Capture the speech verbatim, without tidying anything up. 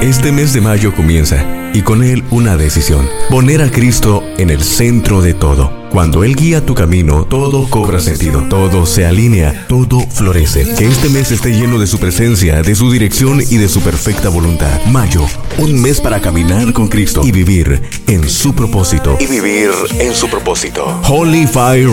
Este mes de mayo comienza, y con él una decisión: poner a Cristo en el centro de todo. Cuando Él guía tu camino, todo cobra sentido, todo se alinea, todo florece. Que este mes esté lleno de su presencia, de su dirección y de su perfecta voluntad. Mayo, un mes para caminar con Cristo y vivir en su propósito. Y vivir en su propósito. Holy Fire